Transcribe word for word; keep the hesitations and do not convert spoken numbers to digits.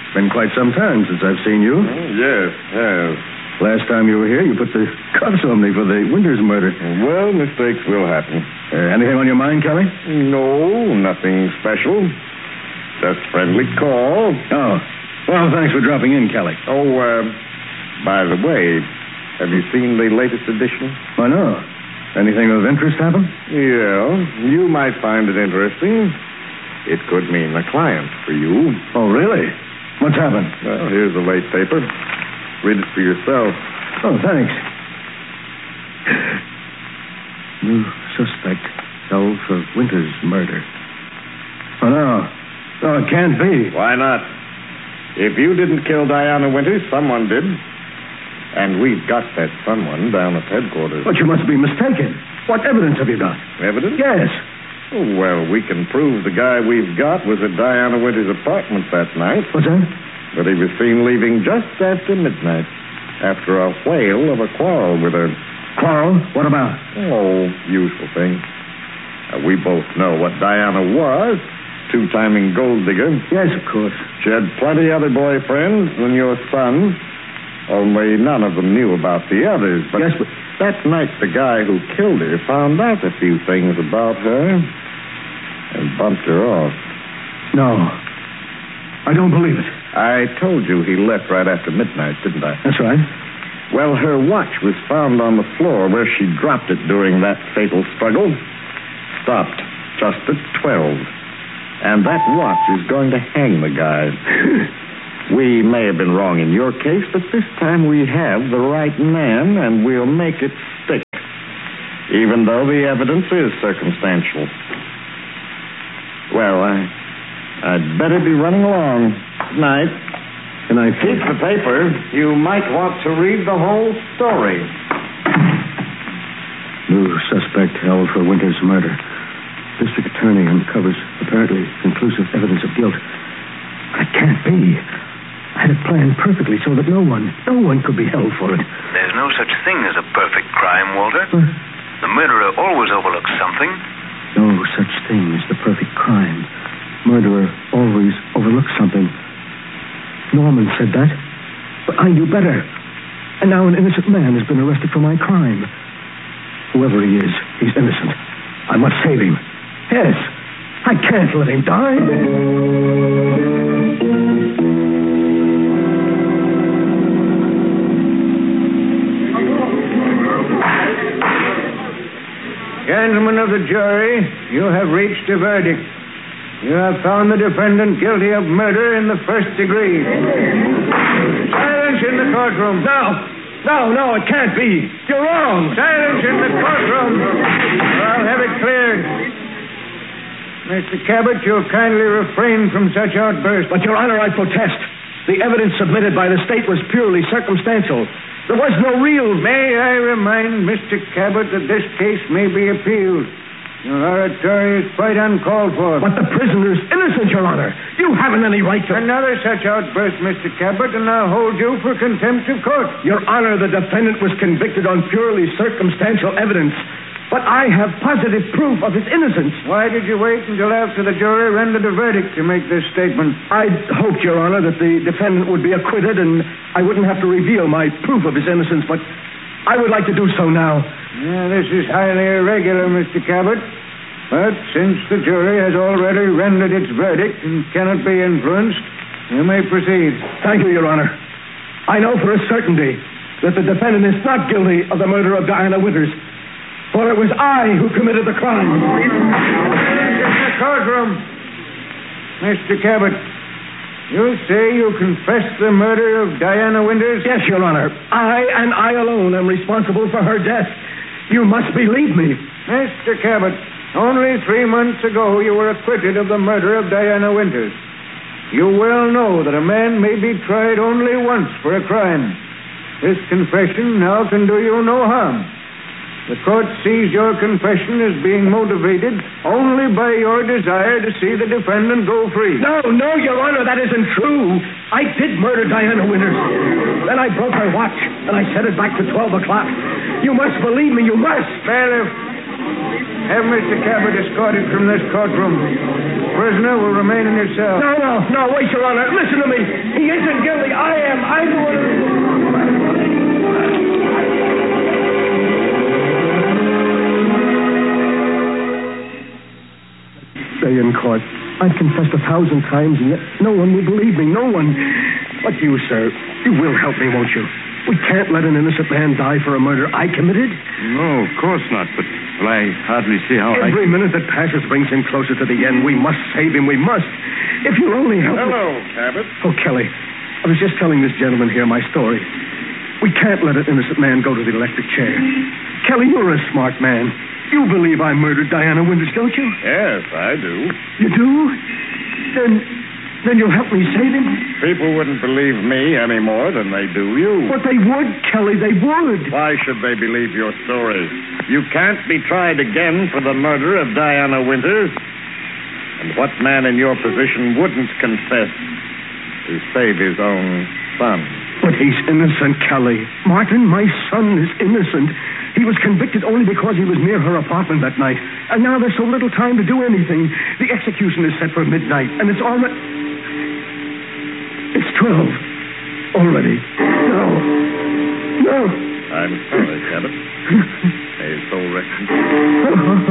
Been quite some time since I've seen you. Oh, yes, yes. Last time you were here, you put the cuffs on me for the Winters murder. Well, mistakes will happen. Uh, anything on your mind, Kelly? No, nothing special. Just friendly call. Oh. Well, thanks for dropping in, Kelly. Oh, uh, by the way, have you seen the latest edition? Why, no. Anything of interest happen? Yeah, you might find it interesting. It could mean a client for you. Oh, really? What's happened? Well, here's the late paper. Read it for yourself. Oh, thanks. New suspect held for Winters' murder. Oh, no. No, it can't be. Why not? If you didn't kill Diana Winters, someone did. And we've got that someone down at headquarters. But you must be mistaken. What evidence have you got? Evidence? Yes. Oh, well, we can prove the guy we've got was at Diana Winters' apartment that night. What's that? But he was seen leaving just after midnight, after a whale of a quarrel with her. Quarrel? What about? Oh, usual thing. Uh, we both know what Diana was. Two-timing gold digger. Yes, of course. She had plenty other boyfriends than your son. Only none of them knew about the others. But yes, but... that night, the guy who killed her found out a few things about her and bumped her off. No. I don't believe it. I told you he left right after midnight, didn't I? That's right. Well, her watch was found on the floor where she dropped it during that fatal struggle. Stopped just at twelve. And that watch is going to hang the guy. We may have been wrong in your case, but this time we have the right man, and we'll make it stick. Even though the evidence is circumstantial. Well, I, I'd better be running along. Good night. Good night. Keep the paper. You might want to read the whole story. New suspect held for Winters' murder. District attorney uncovers apparently conclusive evidence of guilt. That can't be. I had it planned perfectly so that no one, no one could be held for it. There's no such thing as a perfect crime, Walter. Uh, the murderer always overlooks something. No such thing as the perfect crime. Murderer always overlooks something. Norman said that, but I knew better. And now an innocent man has been arrested for my crime. Whoever he is, he's innocent. I must save him. Yes, I can't let him die. Gentlemen of the jury, you have reached a verdict. You have found the defendant guilty of murder in the first degree. Silence in the courtroom. No, no, no, it can't be. You're wrong. Silence in the courtroom. I'll have it cleared. Mister Cabot, you'll kindly refrain from such outbursts. But, Your Honor, I protest. The evidence submitted by the state was purely circumstantial. There was no real... May I remind Mister Cabot that this case may be appealed. Your oratory is quite uncalled for. But the prisoner's innocent, Your Honor. You haven't any right to... Another such outburst, Mister Cabot, and I'll hold you for contempt of court. Your Honor, the defendant was convicted on purely circumstantial evidence. But I have positive proof of his innocence. Why did you wait until after the jury rendered a verdict to make this statement? I hoped, Your Honor, that the defendant would be acquitted and I wouldn't have to reveal my proof of his innocence, but I would like to do so now. Yeah, this is highly irregular, Mister Cabot. But since the jury has already rendered its verdict and cannot be influenced, you may proceed. Thank you, Your Honor. I know for a certainty that the defendant is not guilty of the murder of Diana Winters. For it was I who committed the crime. In the courtroom. Mister Cabot, you say you confessed the murder of Diana Winters? Yes, Your Honor. I and I alone am responsible for her death. You must believe me. Mister Cabot, only three months ago you were acquitted of the murder of Diana Winters. You well know that a man may be tried only once for a crime. This confession now can do you no harm. The court sees your confession as being motivated only by your desire to see the defendant go free. No, no, Your Honor, that isn't true. I did murder Diana Winters. Then I broke her watch, and I set it back to twelve o'clock. You must believe me, you must. Bailiff, Have Mister Cabot escorted from this courtroom. Prisoner will remain in your cell. No, no, no, wait, Your Honor. Listen to me. He isn't guilty. I am. I'm the one who... Stay in court. I've confessed a thousand times, and yet no one will believe me. No one. But you, sir, you will help me, won't you? We can't let an innocent man die for a murder I committed. No, of course not, but well, I hardly see how Every I... minute that passes brings him closer to the end. We must save him. We must. If you'll only help Hello, me... Cabot. Oh, Kelly, I was just telling this gentleman here my story. We can't let an innocent man go to the electric chair. Kelly, you're a smart man. You believe I murdered Diana Winters, don't you? Yes, I do. You do? Then... then you'll help me save him? People wouldn't believe me any more than they do you. But they would, Kelly, they would. Why should they believe your story? You can't be tried again for the murder of Diana Winters. And what man in your position wouldn't confess to save his own son? But he's innocent, Kelly. Martin, my son is innocent. He was convicted only because he was near her apartment that night. And now there's so little time to do anything. The execution is set for midnight, and it's already... It's twelve. Already. No. No. I'm sorry, Cabot. May his soul rest in peace.